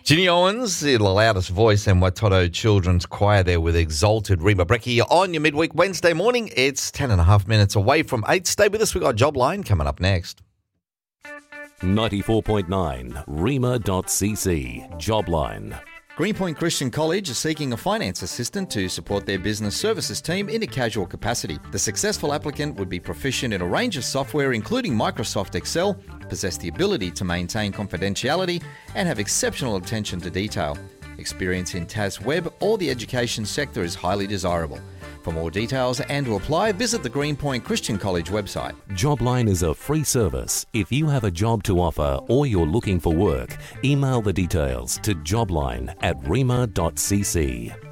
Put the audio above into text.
Ginny Owens, the loudest voice, and Watoto Children's Choir there with Exalted. Rima Brecky on your midweek Wednesday morning. It's 10 and a half minutes away from 8. Stay with us. We've got Jobline coming up next. 94.9 Rima.cc Jobline. Greenpoint Christian College is seeking a finance assistant to support their business services team in a casual capacity. The successful applicant would be proficient in a range of software including Microsoft Excel, possess the ability to maintain confidentiality, and have exceptional attention to detail. Experience in TAS Web or the education sector is highly desirable. For more details and to apply, visit the Greenpoint Christian College website. Jobline is a free service. If you have a job to offer or you're looking for work, email the details to jobline@rima.cc.